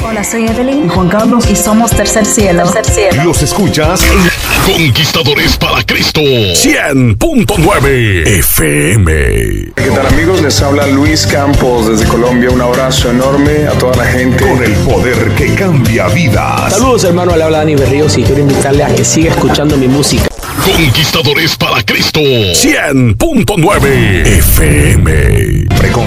Hola, soy Evelyn y Juan Carlos y somos Tercer Cielo. Los escuchas en Conquistadores para Cristo 100.9 FM. ¿Qué tal, amigos? Les habla Luis Campos desde Colombia. Un abrazo enorme a toda la gente. Con el poder que cambia vidas. Saludos, hermano, le habla Dani Berríos y quiero invitarle a que siga escuchando mi música. Conquistadores para Cristo 100.9 FM.